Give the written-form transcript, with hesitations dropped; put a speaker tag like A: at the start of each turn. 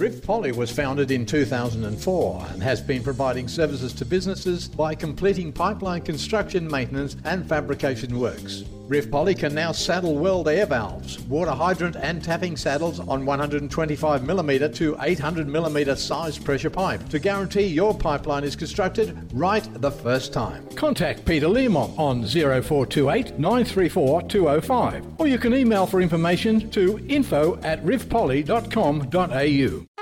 A: Rift Poly was founded in 2004 and has been providing services to businesses by completing pipeline construction, maintenance and fabrication works. Rift Poly can now saddle weld air valves, water hydrant and tapping saddles on 125mm to 800mm size pressure pipe to guarantee your pipeline is constructed right the first time. Contact Peter Learmont on 0428 934 205 or you can email for information to info@riftpoly.com.au.